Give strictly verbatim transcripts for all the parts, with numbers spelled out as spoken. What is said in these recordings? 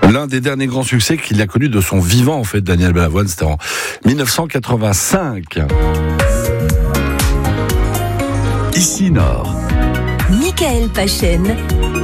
L'un des derniers grands succès qu'il a connu de son vivant, en fait, Daniel Balavoine, c'était en dix-neuf cent quatre-vingt-cinq. Ici Nord. Michael Pachen.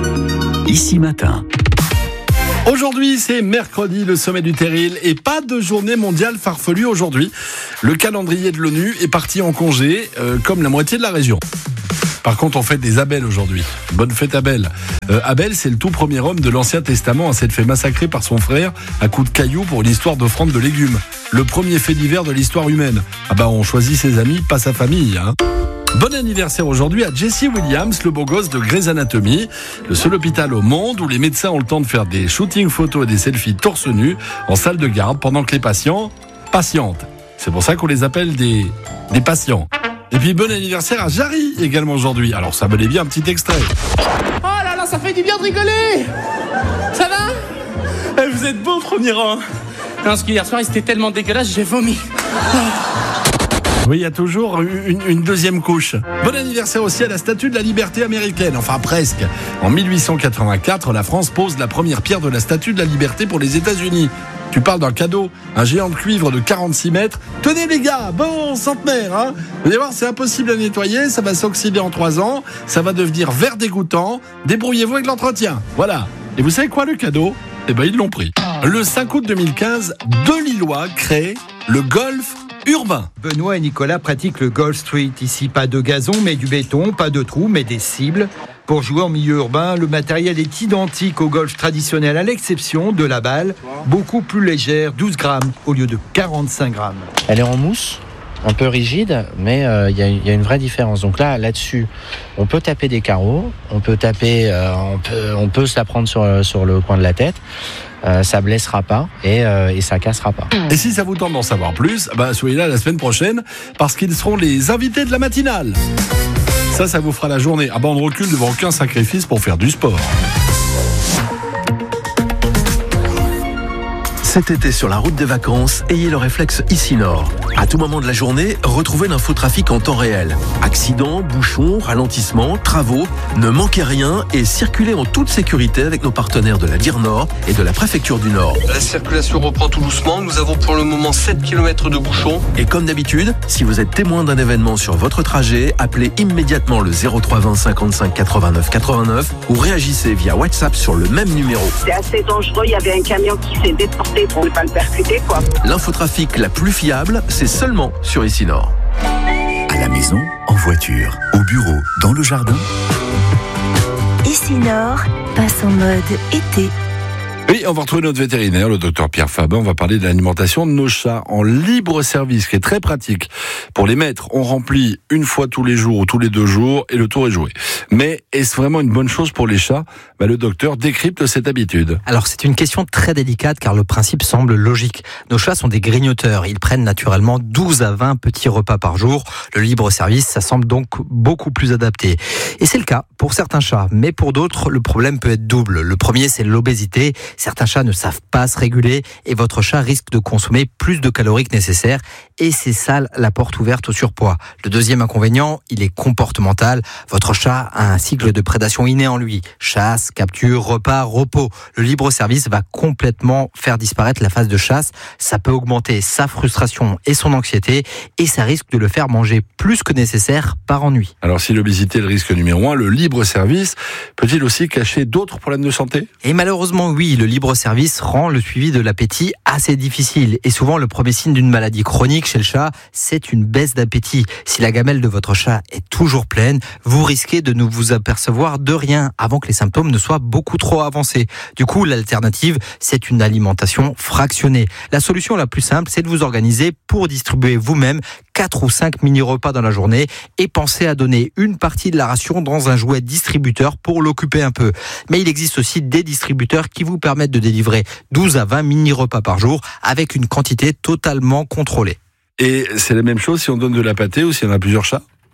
Ici Matin. Aujourd'hui, c'est mercredi, le sommet du Terril, et pas de journée mondiale farfelue aujourd'hui. Le calendrier de l'ONU est parti en congé, euh, comme la moitié de la région. Par contre, on fête des Abel aujourd'hui. Bonne fête Abel. Euh, Abel, c'est le tout premier homme de l'Ancien Testament à s'être fait massacrer par son frère à coups de cailloux pour l'histoire d'offrande de légumes. Le premier fait divers de l'histoire humaine. Ah bah, on choisit ses amis, pas sa famille, hein. Bon anniversaire aujourd'hui à Jesse Williams, le beau gosse de Grey's Anatomy, le seul hôpital au monde où les médecins ont le temps de faire des shootings photos et des selfies torse nu en salle de garde pendant que les patients patientent. C'est pour ça qu'on les appelle des, des patients. Et puis bon anniversaire à Jarry également aujourd'hui. Alors ça valait bien un petit extrait. Oh là là, ça fait du bien de rigoler. Ça va? Vous êtes beau, premier rang. Non, parce qu'hier soir, c'était tellement dégueulasse, j'ai vomi. Oui, il y a toujours une, une deuxième couche. Bon anniversaire aussi à la Statue de la Liberté américaine, enfin presque. En mille huit cent quatre-vingt-quatre, la France pose la première pierre de la Statue de la Liberté pour les États-Unis. Tu parles d'un cadeau, un géant de cuivre de quarante-six mètres. Tenez les gars, bon centenaire, hein. Vous allez voir, c'est impossible à nettoyer, ça va s'oxyder en trois ans, ça va devenir vert dégoûtant. Débrouillez-vous avec l'entretien. Voilà. Et vous savez quoi, le cadeau? Eh ben, ils l'ont pris. Le cinq août deux mille quinze, deux Lillois créent le golf urbain. Benoît et Nicolas pratiquent le Golf Street. Ici, pas de gazon, mais du béton, pas de trous, mais des cibles. Pour jouer en milieu urbain, le matériel est identique au golf traditionnel, à l'exception de la balle, beaucoup plus légère, douze grammes au lieu de quarante-cinq grammes. Elle est en mousse, un peu rigide, mais il euh, y, y a une vraie différence. Donc là, là-dessus, on peut taper des carreaux, on peut taper, euh, on peut, on peut se la prendre sur, sur le coin de la tête. Euh, ça blessera pas et, euh, et ça cassera pas. Et si ça vous tente d'en savoir plus, bah soyez là la semaine prochaine parce qu'ils seront les invités de la matinale. Ça, ça vous fera la journée. Ah bah on ne recule devant aucun sacrifice pour faire du sport. Cet été sur la route des vacances, ayez le réflexe Ici Nord. À tout moment de la journée, retrouvez l'infotrafic en temps réel. Accidents, bouchons, ralentissements, travaux, ne manquez rien et circulez en toute sécurité avec nos partenaires de la D I R Nord et de la Préfecture du Nord. La circulation reprend tout doucement. Nous avons pour le moment sept kilomètres de bouchons. Et comme d'habitude, si vous êtes témoin d'un événement sur votre trajet, appelez immédiatement le zéro trois vingt cinquante-cinq quatre-vingt-neuf quatre-vingt-neuf ou réagissez via WhatsApp sur le même numéro. C'est assez dangereux, il y avait un camion qui s'est déporté pour ne pas le percuter, quoi. L'infotrafic la plus fiable, c'est seulement sur Ici Nord. À la maison, en voiture, au bureau, dans le jardin. Ici Nord passe en mode été. Oui, on va retrouver notre vétérinaire, le docteur Pierre Faber. On va parler de l'alimentation de nos chats en libre service, qui est très pratique. Pour les maîtres, on remplit une fois tous les jours ou tous les deux jours et le tour est joué. Mais est-ce vraiment une bonne chose pour les chats? Bah, le docteur décrypte cette habitude. Alors, c'est une question très délicate car le principe semble logique. Nos chats sont des grignoteurs. Ils prennent naturellement douze à vingt petits repas par jour. Le libre service, ça semble donc beaucoup plus adapté. Et c'est le cas pour certains chats. Mais pour d'autres, le problème peut être double. Le premier, c'est l'obésité. Certains chats ne savent pas se réguler et votre chat risque de consommer plus de calories que nécessaire et c'est ça la porte ouverte au surpoids. Le deuxième inconvénient, il est comportemental. Votre chat a un cycle de prédation inné en lui. Chasse, capture, repas, repos. Le libre service va complètement faire disparaître la phase de chasse. Ça peut augmenter sa frustration et son anxiété et ça risque de le faire manger plus que nécessaire par ennui. Alors si l'obésité est le risque numéro un, le libre service peut-il aussi cacher d'autres problèmes de santé? Et malheureusement oui, le libre service rend le suivi de l'appétit assez difficile. Et souvent, le premier signe d'une maladie chronique chez le chat, c'est une baisse d'appétit. Si la gamelle de votre chat est toujours pleine, vous risquez de ne vous apercevoir de rien avant que les symptômes ne soient beaucoup trop avancés. Du coup, l'alternative, c'est une alimentation fractionnée. La solution la plus simple, c'est de vous organiser pour distribuer vous-même quatre ou cinq mini-repas dans la journée et pensez à donner une partie de la ration dans un jouet distributeur pour l'occuper un peu. Mais il existe aussi des distributeurs qui vous permettent de délivrer douze à vingt mini-repas par jour avec une quantité totalement contrôlée. Et c'est la même chose si on donne de la pâtée ou si on a plusieurs chats?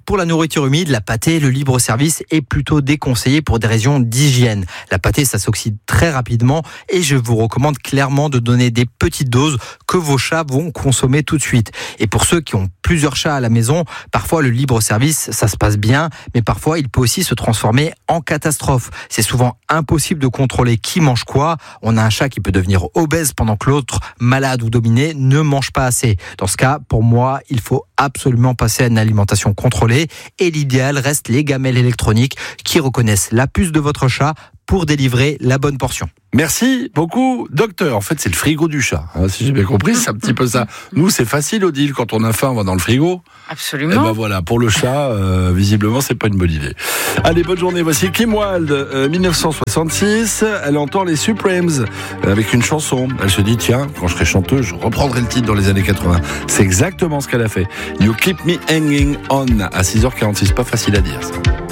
pour la nourriture humide, la pâtée, le libre-service est plutôt déconseillé pour des raisons d'hygiène. La pâtée, ça s'oxyde très rapidement et je vous recommande clairement de donner des petites doses que vos chats vont consommer tout de suite. Et pour ceux qui ont plusieurs chats à la maison, parfois le libre-service, ça se passe bien, mais parfois il peut aussi se transformer en catastrophe. C'est souvent impossible de contrôler qui mange quoi. On a un chat qui peut devenir obèse pendant que l'autre, malade ou dominé, ne mange pas assez. Dans ce cas, pour moi, il faut absolument passer à une alimentation contrôlée et l'idéal reste les gamelles électroniques qui reconnaissent la puce de votre chat pour délivrer la bonne portion. Merci beaucoup, docteur. En fait, c'est le frigo du chat. Hein, si j'ai bien compris, c'est un petit peu ça. Nous, c'est facile, Odile. Quand on a faim, on va dans le frigo. Absolument. Et ben voilà, pour le chat, euh, visiblement, c'est pas une bonne idée. Allez, bonne journée. Voici Kim Wilde, euh, dix-neuf cent soixante-six. Elle entend les Supremes avec une chanson. Elle se dit, tiens, quand je serai chanteuse, je reprendrai le titre dans les années quatre-vingts. C'est exactement ce qu'elle a fait. You Keep Me Hanging On à six heures quarante-six. Pas facile à dire, ça.